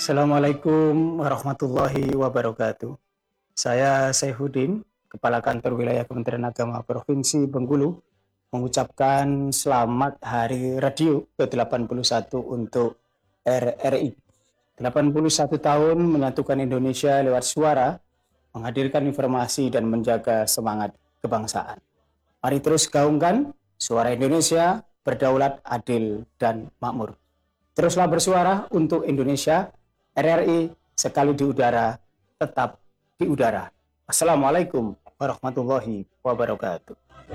Assalamualaikum warahmatullahi wabarakatuh. Saya Saifuddin, Kepala Kantor Wilayah Kementerian Agama Provinsi Bengkulu, mengucapkan selamat Hari Radio ke-81 untuk RRI. 81 tahun menyatukan Indonesia lewat suara, menghadirkan informasi dan menjaga semangat kebangsaan. Mari terus gaungkan suara Indonesia, berdaulat, adil, dan makmur. Teruslah bersuara untuk Indonesia. RRI sekali di udara, tetap di udara. Assalamualaikum warahmatullahi wabarakatuh.